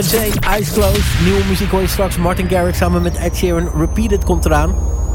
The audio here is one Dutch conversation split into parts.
Eyes Closed. Nieuwe muziek hoor je straks. Martin Garrix samen met Ed Sheeran. Repeated komt eraan.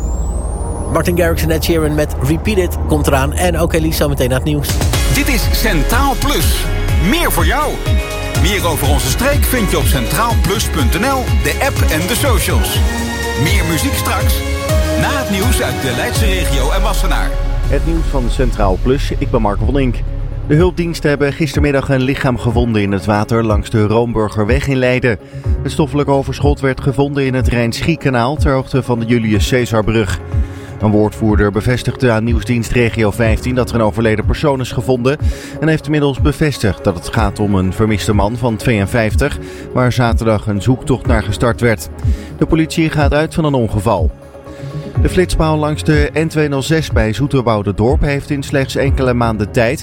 Martin Garrix en Ed Sheeran met Repeated komt eraan. En ook Elise zo meteen naar het nieuws. Dit is Centraal Plus. Meer voor jou. Meer over onze streek vind je op centraalplus.nl, de app en de socials. Meer muziek straks. Na het nieuws uit de Leidse regio en Wassenaar. Het nieuws van Centraal Plus, ik ben Marco van Ink. De hulpdiensten hebben gistermiddag een lichaam gevonden in het water langs de Roomburgerweg in Leiden. Het stoffelijk overschot werd gevonden in het Rijn-Schiekanaal ter hoogte van de Julius Caesarbrug. Een woordvoerder bevestigde aan Nieuwsdienst Regio 15 dat er een overleden persoon is gevonden en heeft inmiddels bevestigd dat het gaat om een vermiste man van 52, waar zaterdag een zoektocht naar gestart werd. De politie gaat uit van een ongeval. De flitspaal langs de N206 bij Zoeterwoude-dorp heeft in slechts enkele maanden tijd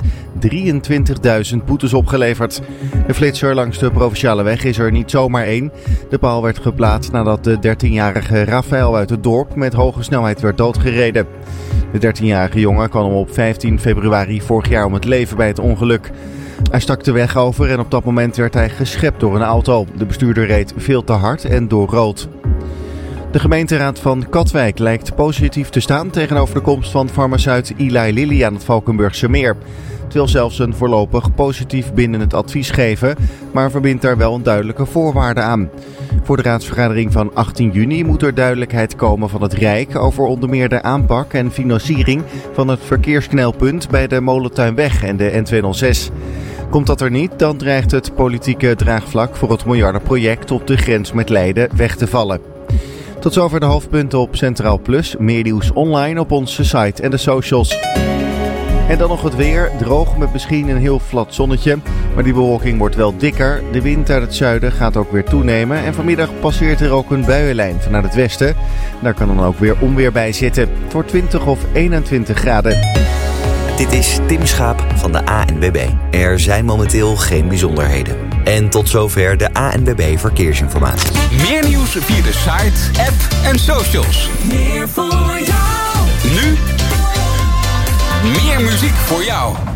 23.000 boetes opgeleverd. De flitser langs de Provinciale Weg is er niet zomaar één. De paal werd geplaatst nadat de 13-jarige Rafael uit het dorp met hoge snelheid werd doodgereden. De 13-jarige jongen kwam op 15 februari vorig jaar om het leven bij het ongeluk. Hij stak de weg over en op dat moment werd hij geschept door een auto. De bestuurder reed veel te hard en door rood. De gemeenteraad van Katwijk lijkt positief te staan tegenover de komst van farmaceut Eli Lilly aan het Valkenburgse Meer. Het wil zelfs een voorlopig positief bindend advies geven, maar verbindt daar wel een duidelijke voorwaarde aan. Voor de raadsvergadering van 18 juni moet er duidelijkheid komen van het Rijk over onder meer de aanpak en financiering van het verkeersknelpunt bij de Molentuinweg en de N206. Komt dat er niet, dan dreigt het politieke draagvlak voor het miljardenproject op de grens met Leiden weg te vallen. Tot zover de hoofdpunten op Centraal Plus. Meer nieuws online op onze site en de socials. En dan nog het weer. Droog met misschien een heel glad zonnetje. Maar die bewolking wordt wel dikker. De wind uit het zuiden gaat ook weer toenemen. En vanmiddag passeert er ook een buienlijn vanuit het westen. Daar kan dan ook weer onweer bij zitten. Het wordt 20 of 21 graden. Dit is Tim Schaap van de ANWB. Er zijn momenteel geen bijzonderheden. En tot zover de ANWB Verkeersinformatie. Meer nieuws via de site, app en socials. Meer voor jou. Nu meer muziek voor jou.